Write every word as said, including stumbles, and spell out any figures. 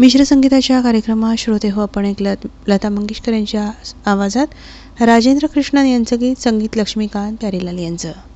मिश्र संगीताच्या कार्यक्रमात श्रोते हो आपण ऐकलं लता मंगेशकर यांच्या आवाजात राजेंद्र कृष्णन यांचं गीत, संगीत लक्ष्मीकांत प्यारेलाल यांचं.